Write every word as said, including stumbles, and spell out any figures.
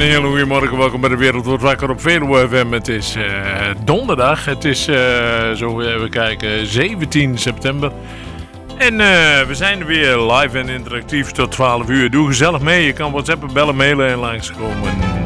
een hele goede morgen. Welkom bij de Wereld Wordt Wakker op Veluwe F M. Het is uh, donderdag. Het is, uh, zo even kijken, zeventien september. En uh, we zijn er weer live en interactief tot twaalf uur. Doe gezellig mee. Je kan WhatsAppen, bellen, mailen en langskomen.